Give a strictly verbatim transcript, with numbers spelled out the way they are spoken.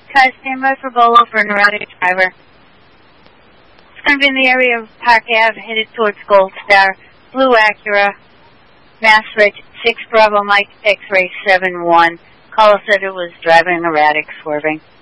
Car standby for Bolo for a neurotic driver. It's going to be in the area of Park Avenue, headed towards Gold Star. Blue Acura, Mass Reg six Bravo Mike X-Ray seven one. Caller said it was driving erratic, swerving.